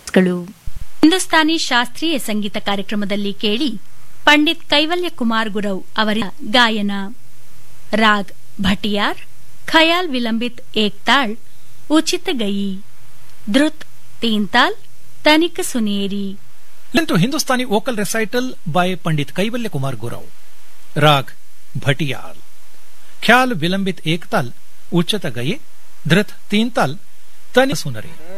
ಗಳು. ಹಿಂದೂಸ್ತಾನಿ ಶಾಸ್ತ್ರೀಯ ಸಂಗೀತ ಕಾರ್ಯಕ್ರಮದಲ್ಲಿ ಕೇಳಿ ಪಂಡಿತ್ ಕೈವಲ್ಯ ಕುಮಾರ್ ಗುರವ್ ಅವರ ಗಾಯನ. ರಾಗ್ ಭಟಿಯಾರ್, ಖಯಾಲ್ ವಿಲಂಬಿತ್ ಏಕ್ ತಾಳ್, ಉಚಿತ ಗಯಿ, ಧೃತ್ ತೀನ್ ತಾಲ್, ತನಿಕ ಸುನೇರಿ. Listen to Hindustani vocal recital by Pandit Kaivalya Kumar Gurav. Rag Bhatiyar. Khyal Vilambit Ek Tal, Uchata Gaye, Dhrit Teen Tal, Tanik Sunare.